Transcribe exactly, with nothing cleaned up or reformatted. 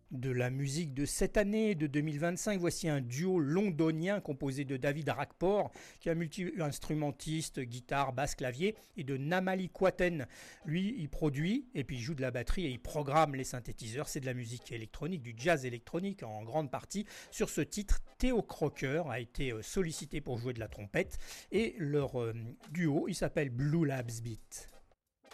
De la musique de cette année, de deux mille vingt-cinq, voici un duo londonien composé de David Rakpor, qui est un multi-instrumentiste, guitare, basse, clavier, et de Namali Quaten. Lui, il produit, et puis il joue de la batterie, et il programme les synthétiseurs. C'est de la musique électronique, du jazz électronique en grande partie. Sur ce titre, Theo Crocker a été sollicité pour jouer de la trompette, et leur euh, duo, il s'appelle Blue Labs Beat.